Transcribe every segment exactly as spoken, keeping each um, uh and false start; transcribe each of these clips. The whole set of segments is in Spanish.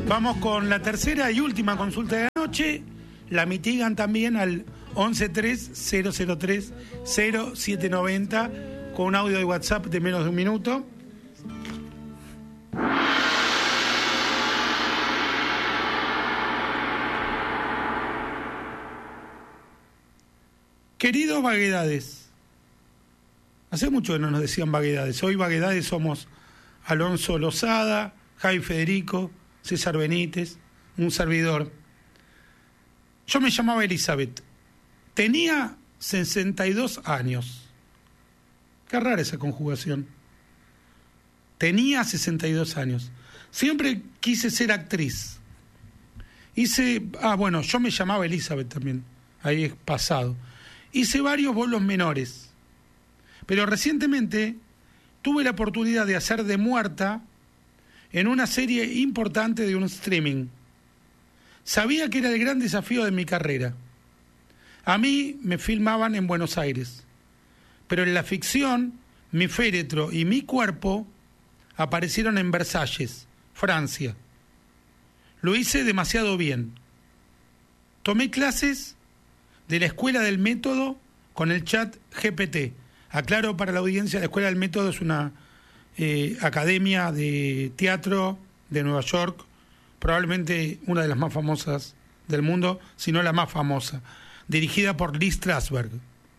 Vamos con la tercera y última consulta de la noche. La mitigan también al once tres cero cero tres cero siete nueve cero con un audio de WhatsApp de menos de un minuto. Queridos vaguedades, hace mucho que no nos decían vaguedades. Hoy vaguedades somos Alonso Lozada, Javi Federico, César Benítez, un servidor. Yo me llamaba Elizabeth, tenía sesenta y dos años. Qué rara esa conjugación. Tenía sesenta y dos años. Siempre quise ser actriz. Hice, ah bueno, yo me llamaba Elizabeth también, ahí es pasado. Hice varios bolos menores, pero recientemente tuve la oportunidad de hacer de muerta en una serie importante de un streaming. Sabía que era el gran desafío de mi carrera. A mí me filmaban en Buenos Aires, pero en la ficción, mi féretro y mi cuerpo aparecieron en Versalles, Francia. Lo hice demasiado bien. Tomé clases de la Escuela del Método con el chat G P T. Aclaro para la audiencia, la Escuela del Método es una eh, academia de teatro de Nueva York, probablemente una de las más famosas del mundo, si no la más famosa, dirigida por Lee Strasberg.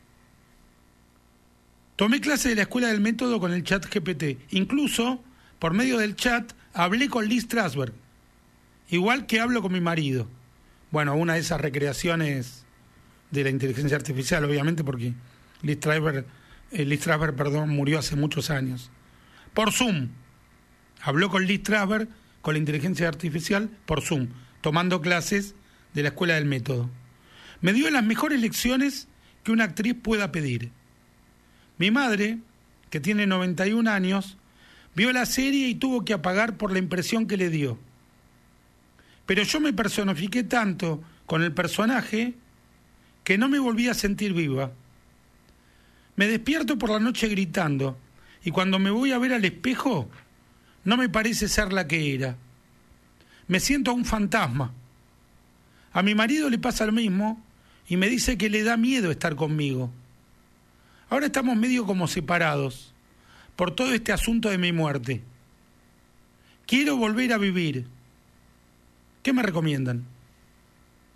Tomé clase de la Escuela del Método con el chat G P T. Incluso, por medio del chat, hablé con Lee Strasberg, igual que hablo con mi marido. Bueno, una de esas recreaciones de la inteligencia artificial, obviamente, porque Lee Strasberg, eh, Lee Strasberg, perdón, murió hace muchos años. Por Zoom. Habló con Lee Strasberg, con la inteligencia artificial, por Zoom, tomando clases de la Escuela del Método. Me dio las mejores lecciones que una actriz pueda pedir. Mi madre, que tiene noventa y un años, vio la serie y tuvo que apagar por la impresión que le dio. Pero yo me personifiqué tanto con el personaje que no me volví a sentir viva. Me despierto por la noche gritando, y cuando me voy a ver al espejo, no me parece ser la que era. Me siento un fantasma. A mi marido le pasa lo mismo y me dice que le da miedo estar conmigo. Ahora estamos medio como separados por todo este asunto de mi muerte. Quiero volver a vivir. ¿Qué me recomiendan?